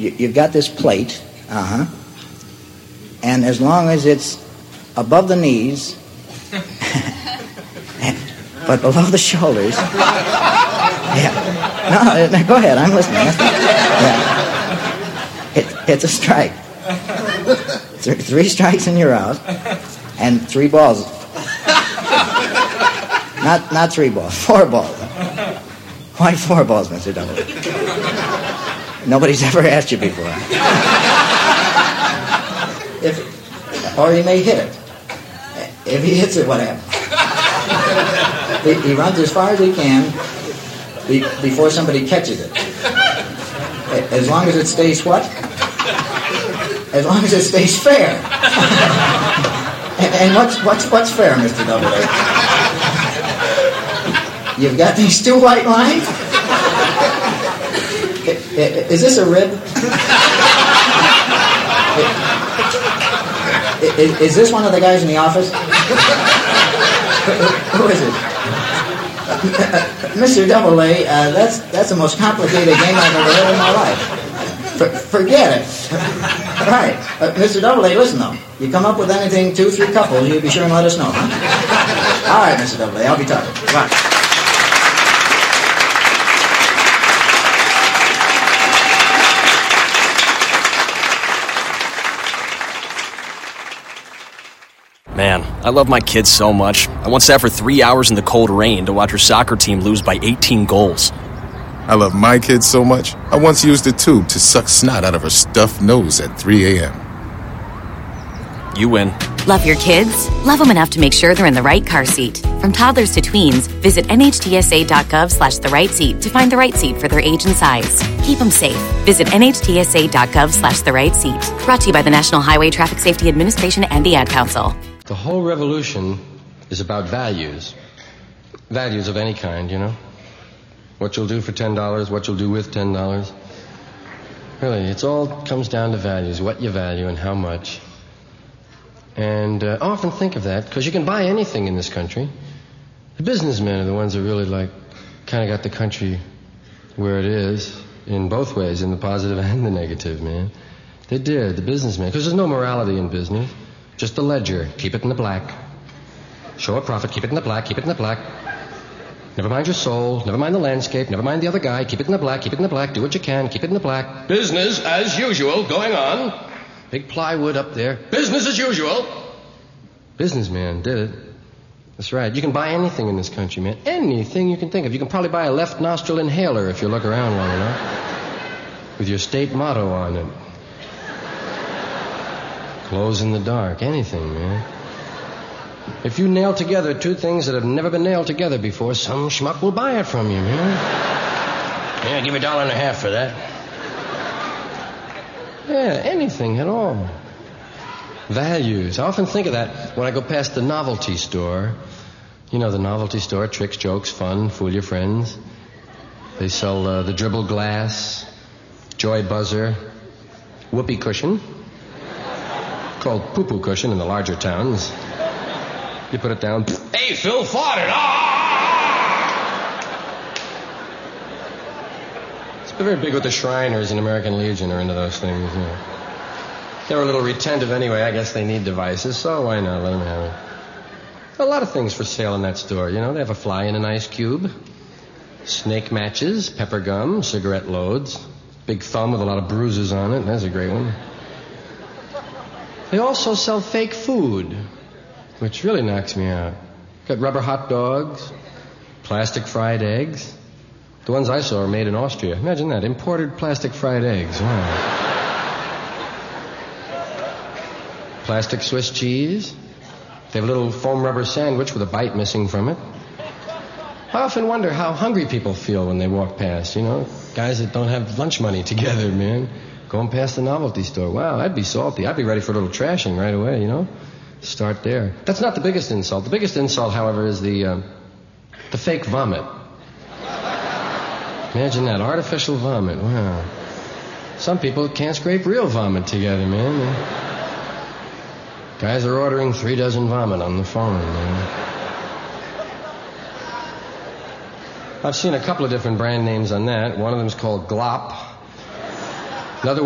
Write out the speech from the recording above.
you've got this plate, and as long as it's above the knees, but below the shoulders, no, go ahead, I'm listening. It's a strike. 3 strikes and you're out, and 3 balls. Not 3 balls, 4 balls. Why 4 balls, Mr. Double? Nobody's ever asked you before. Or he may hit it. If he hits it, what happens? He runs as far as he can before somebody catches it. As long as it stays what? As long as it stays fair. and what's fair, Mr. Double? You've got these 2 white lines? Is this a rib? Is this one of the guys in the office? Who is it? Mr. Double A, that's the most complicated game I've ever heard in my life. Forget it. Right. Mr. Double A, listen though. You come up with anything, 2, 3 couples, you'll be sure and let us know, huh? All right, Mr. Double A, I'll be talking. Bye. Man, I love my kids so much. I once sat for 3 hours in the cold rain to watch her soccer team lose by 18 goals. I love my kids so much, I once used a tube to suck snot out of her stuffed nose at 3 a.m. You win. Love your kids? Love them enough to make sure they're in the right car seat. From toddlers to tweens, visit nhtsa.gov/the-right-seat to find the right seat for their age and size. Keep them safe. Visit nhtsa.gov/the-right-seat. Brought to you by the National Highway Traffic Safety Administration and the Ad Council. The whole revolution is about values. Values of any kind, you know. What you'll do for $10, what you'll do with $10. Really, it's all comes down to values, what you value and how much. And I often think of that, because you can buy anything in this country. The businessmen are the ones that really, kind of got the country where it is, in both ways, in the positive and the negative, man. They did, the businessmen, because there's no morality in business. Just the ledger. Keep it in the black. Show a profit. Keep it in the black. Keep it in the black. Never mind your soul. Never mind the landscape. Never mind the other guy. Keep it in the black. Keep it in the black. Do what you can. Keep it in the black. Business as usual going on. Big plywood up there. Business as usual. Businessman did it. That's right. You can buy anything in this country, man. Anything you can think of. You can probably buy a left nostril inhaler if you look around long enough. With your state motto on it. Close in the dark. Anything, man. If you nail together 2 things that have never been nailed together before, some schmuck will buy it from you, man. Yeah, give me $1.50 for that. Yeah, anything at all. Values. I often think of that when I go past the novelty store. You know, the novelty store, tricks, jokes, fun, fool your friends. They sell the dribble glass, joy buzzer, whoopee cushion. Called poo-poo cushion in the larger towns. You put it down. Hey, Phil farted. It's very big with the Shriners and American Legion are into those things. You know. They're a little retentive anyway. I guess they need devices, so why not let them have it? A lot of things for sale in that store. You know, they have a fly in an ice cube, snake matches, pepper gum, cigarette loads, big thumb with a lot of bruises on it. That's a great one. They also sell fake food, which really knocks me out. Got rubber hot dogs, plastic fried eggs. The ones I saw are made in Austria. Imagine that, imported plastic fried eggs. Wow. Plastic Swiss cheese. They have a little foam rubber sandwich with a bite missing from it. I often wonder how hungry people feel when they walk past, you know. Guys that don't have lunch money together, man. Going past the novelty store. Wow, I'd be salty. I'd be ready for a little trashing right away, you know. Start there. That's not the biggest insult. The biggest insult, however, is the fake vomit. Imagine that, artificial vomit. Wow. Some people can't scrape real vomit together, man. Guys are ordering 3 dozen vomit on the phone, man. I've seen a couple of different brand names on that. One of them's called Glop.